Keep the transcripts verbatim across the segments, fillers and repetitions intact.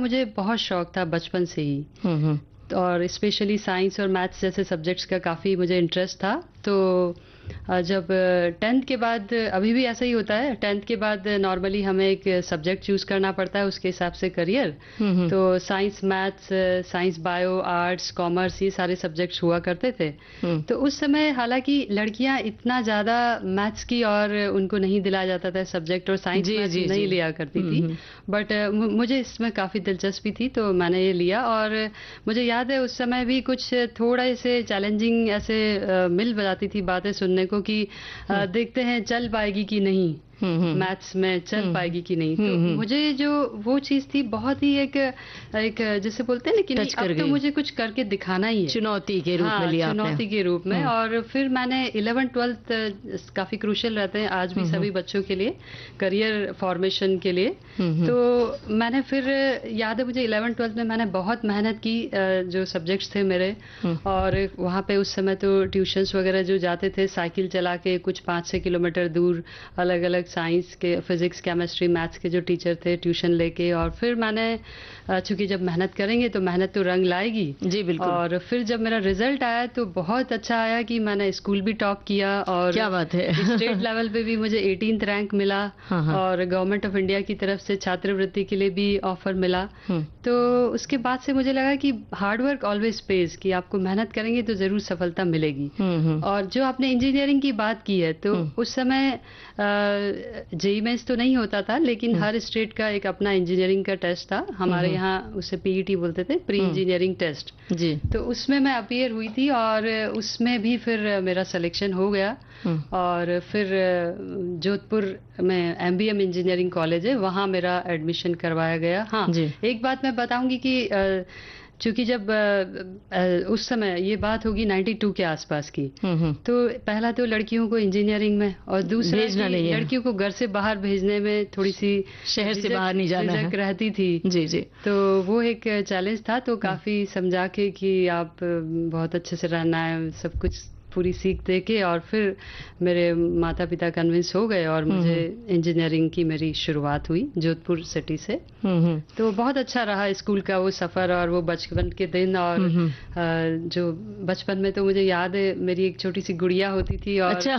मुझे बहुत शौक था बचपन से ही। हम्म हम्म और स्पेशली साइंस और मैथ्स जैसे सब्जेक्ट्स का काफ़ी मुझे इंटरेस्ट था। तो अ, जब टेंथ के बाद, अभी भी ऐसा ही होता है, टेंथ के बाद नॉर्मली हमें एक सब्जेक्ट चूज करना पड़ता है, उसके हिसाब से करियर। हम्म हम्म तो science, maths, science, bio, arts, commerce, ये सारे सब्जेक्ट्स हुआ करते थे। हम्म, तो उस समय हालांकि लड़कियां इतना ज़्यादा मैथ्स की और उनको नहीं दिलाया जाता था सब्जेक्ट, और साइंस जी मैथ्स जी नहीं जी। लिया करती हम्म थी। हम्म बट मुझे इसमें काफ़ी दिलचस्पी थी, तो मैंने ये लिया। और मुझे याद है उस समय भी कुछ थोड़ा ऐसे चैलेंजिंग ऐसे अ, मिल जाती थी बातें सुनने को कि अ, देखते हैं चल पाएगी कि नहीं, हम्म हम्म मैथ्स में चल हम्म पाएगी कि नहीं। हम्म तो हम्म, मुझे जो वो चीज़ थी बहुत ही एक एक जैसे बोलते हैं ना कि नहीं, टच कर अब तो गई, मुझे कुछ करके दिखाना ही है। चुनौती के रूप में हाँ, लिया आपने। चुनौती के रूप में। हम्म और फिर मैंने इलेवन ट्वेल्थ काफ़ी क्रूशियल रहते हैं आज भी हम्म सभी बच्चों के लिए, करियर फॉर्मेशन के लिए। हम्म हम्म तो मैंने फिर, याद है मुझे इलेवन ट्वेल्थ में मैंने बहुत मेहनत की, अ, जो सब्जेक्ट्स थे मेरे। हम्म और वहाँ पे उस समय तो ट्यूशन्स वगैरह जो जाते थे साइकिल चला के कुछ पाँच छः किलोमीटर दूर, अलग अलग साइंस के, फिजिक्स, केमिस्ट्री, मैथ्स के जो टीचर थे, ट्यूशन लेके। और फिर मैंने, अ, चूंकि जब मेहनत करेंगे तो मेहनत तो रंग लाएगी। जी बिल्कुल। और फिर जब मेरा रिजल्ट आया तो बहुत अच्छा आया कि मैंने स्कूल भी टॉप किया, और क्या बात है। स्टेट लेवल पे भी मुझे एटीन्थ रैंक मिला। हाँ हाँ। और गवर्नमेंट ऑफ इंडिया की तरफ से छात्रवृत्ति के लिए भी ऑफर मिला। हम्म तो उसके बाद से मुझे लगा कि हार्ड वर्क ऑलवेज पेज, कि आपको मेहनत करेंगे तो जरूर सफलता मिलेगी। हम्म हम्म और जो आपने इंजीनियरिंग की बात की है, तो हम्म उस समय जेई मेंस तो नहीं होता था, लेकिन हम्म हर स्टेट का एक अपना इंजीनियरिंग का टेस्ट था। हमारे हम्म यहाँ उसे पीईटी बोलते थे, प्री हम्म, इंजीनियरिंग टेस्ट। जी। तो उसमें मैं अपीयर हुई थी, और उसमें भी फिर मेरा सिलेक्शन हो गया। हम्म और फिर जोधपुर में एमबीएम इंजीनियरिंग कॉलेज है, वहाँ मेरा एडमिशन करवाया गया। हाँ, जी। एक बात मैं बताऊंगी कि अ, चूंकि जब अ, अ, उस समय ये बात होगी बानवे के आसपास की, हम्म हम्म तो पहला तो लड़कियों को इंजीनियरिंग में, और दूसरा भेजना कि नहीं है, लड़कियों को घर से बाहर भेजने में थोड़ी सी शहर से झिझक बाहर नहीं जाना है। झिझक रहती थी। जी जी। तो वो एक चैलेंज था। तो काफी समझा के कि आप बहुत अच्छे से रहना है, सब कुछ पूरी सीख दे के, और फिर मेरे माता पिता कन्विंस हो गए, और हम्म मुझे हम्म इंजीनियरिंग की मेरी शुरुआत हुई जोधपुर सिटी से। हम्म हम्म तो बहुत अच्छा रहा स्कूल का वो सफ़र, और वो बचपन के दिन। और हम्म, हम्म। अ, जो बचपन में तो मुझे याद है मेरी एक छोटी सी गुड़िया होती थी, और अच्छा।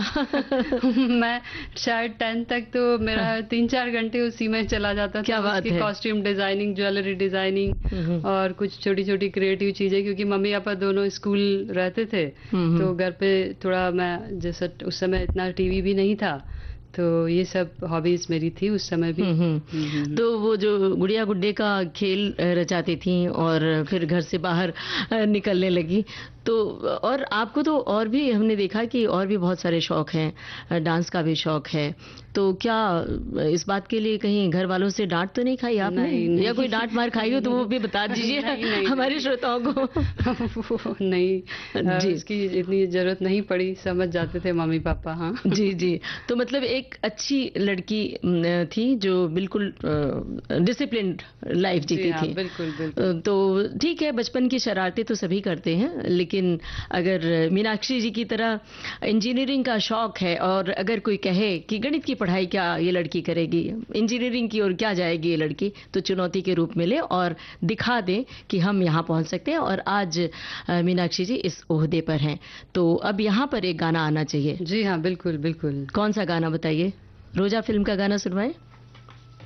मैं शायद टेंथ तक तो मेरा तीन चार घंटे उसी में चला जाता क्या था, बात उसकी है। कॉस्ट्यूम डिजाइनिंग, ज्वेलरी डिजाइनिंग, हम्म हम्म और कुछ छोटी छोटी क्रिएटिव चीजें, क्योंकि मम्मी पापा दोनों स्कूल रहते थे। हम्म तो हम्म घर पे थोड़ा, मैं जैसे उस समय इतना टीवी भी नहीं था, तो ये सब हॉबीज मेरी थी उस समय भी। हम्म हम्म। हम्म, हम्म, तो वो जो गुड़िया गुड्डे का खेल अ, रचाती थी और फिर घर से बाहर अ, निकलने लगी, तो और आपको तो और भी हमने देखा कि और भी बहुत सारे शौक हैं, अ, डांस का भी शौक है। तो क्या अ, इस बात के लिए कहीं घर वालों से डांट तो नहीं खाई आपने, नहीं या नहीं कोई डांट मार खाई हो तो वो भी बता दीजिए नहीं नहीं हमारे नहीं श्रोताओं को। वो नहीं, अ, जी उसकी इतनी जरूरत नहीं पड़ी, समझ जाते थे मम्मी पापा। हाँ। जी जी। तो मतलब एक अच्छी लड़की न, थी जो बिल्कुल डिसिप्लिन्ड लाइफ जी जीती हाँ, थी। बिल्कुल अ, बिल्कुल। तो ठीक है, बचपन की शरारतें तो सभी करते हैं, लेकिन अगर मीनाक्षी जी की तरह इंजीनियरिंग का शौक है, और अगर कोई कहे कि गणित की पढ़ाई क्या ये लड़की करेगी, इंजीनियरिंग की ओर क्या जाएगी ये लड़की, तो चुनौती के रूप में ले और दिखा दे कि हम यहाँ पहुँच सकते हैं। और आज अ, मीनाक्षी जी इस ओहदे पर हैं। तो अब यहाँ पर एक गाना आना चाहिए। जी हाँ, बिल्कुल बिल्कुल। कौन सा गाना बताइए? रोजा फिल्म का गाना सुनवाएं।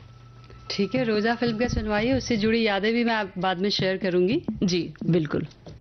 ठीक है, रोजा फिल्म का सुनवाइए, उससे जुड़ी यादें भी मैं आप बाद में शेयर करूंगी। जी बिल्कुल।